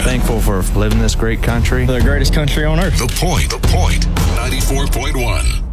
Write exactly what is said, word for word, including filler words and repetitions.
Thankful for living in this great country. The greatest country on earth. The Point, The Point, ninety-four point one.